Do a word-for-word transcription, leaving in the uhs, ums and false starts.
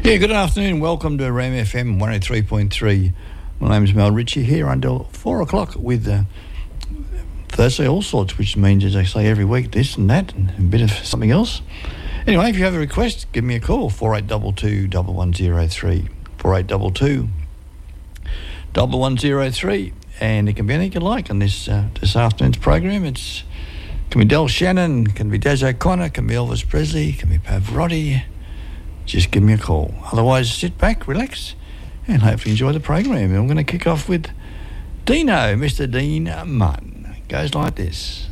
Yeah, good afternoon. Welcome to Ram F M one oh three point three. My name's Mel Ritchie here until four o'clock with uh, Thursday All Sorts, which means, as I say, every week this and that and a bit of something else. Anyway, if you have a request, give me a call, four eight two two, one one zero three, four eight two two, one one zero three, and it can be anything you like on this uh, this afternoon's program. It's can be Del Shannon, can be Des O'Connor, can be Elvis Presley, can be Pavarotti. Just give me a call. Otherwise, sit back, relax, and hopefully enjoy the program. I'm going to kick off with Dino, Mister Dean Martin. It goes like this.